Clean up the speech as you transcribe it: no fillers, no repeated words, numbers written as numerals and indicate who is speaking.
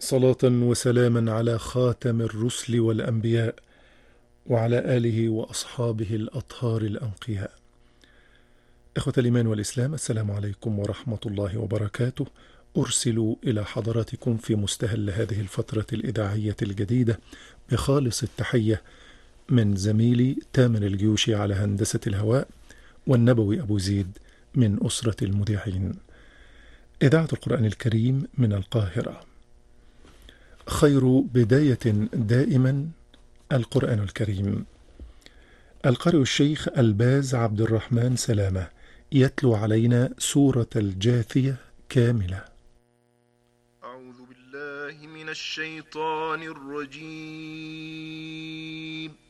Speaker 1: صلاة وسلاما على خاتم الرسل والأنبياء وعلى آله وأصحابه الأطهار الأنقياء. إخوة الإيمان والإسلام، السلام عليكم ورحمة الله وبركاته. أرسل إلى حضراتكم في مستهل هذه الفترة الإذاعية الجديدة بخالص التحية من زميلي تامر الجيوشي على هندسة الهواء، والنبوي أبو زيد من أسرة المذيعين. إذاعة القرآن الكريم من القاهرة. خير بداية دائما القرآن الكريم. القارئ الشيخ الباز عبد الرحمن سلامة يتلو علينا سورة الجاثية كاملة.
Speaker 2: أعوذ بالله من الشيطان الرجيم.